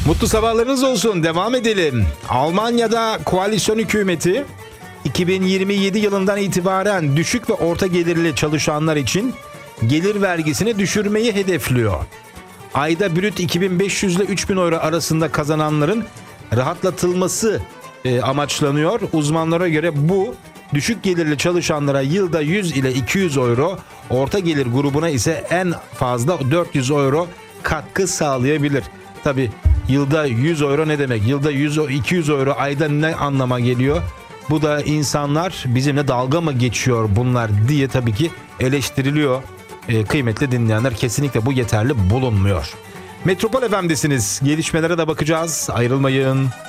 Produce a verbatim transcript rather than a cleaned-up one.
Mutlu sabahlarınız olsun. Devam edelim. Almanya'da koalisyon hükümeti iki bin yirmi yedi yılından itibaren düşük ve orta gelirli çalışanlar için gelir vergisini düşürmeyi hedefliyor. Ayda brüt iki bin beş yüz ile üç bin euro arasında kazananların rahatlatılması e, amaçlanıyor. Uzmanlara göre bu düşük gelirli çalışanlara yılda yüz ile iki yüz euro, orta gelir grubuna ise en fazla dört yüz euro katkı sağlayabilir. Tabii yılda yüz euro ne demek? Yılda yüz iki yüz euro ayda ne anlama geliyor? Bu da insanlar bizimle dalga mı geçiyor bunlar diye tabii ki eleştiriliyor. E, kıymetli dinleyenler, kesinlikle bu yeterli bulunmuyor. Metropol F M'desiniz. Gelişmelere de bakacağız. Ayrılmayın.